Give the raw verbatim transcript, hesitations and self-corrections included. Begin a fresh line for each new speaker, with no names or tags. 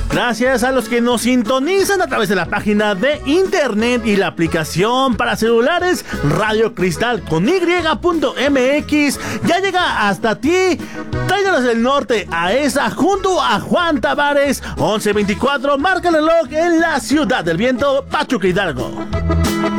Gracias a los que nos sintonizan a través de la página de internet y la aplicación para celulares Radio Cristal con Y punto M X. Ya llega hasta ti. Tráiganos del norte a esa junto a Juan Tavares. once veinticuatro, marca el reloj en la Ciudad del Viento, Pachuca Hidalgo.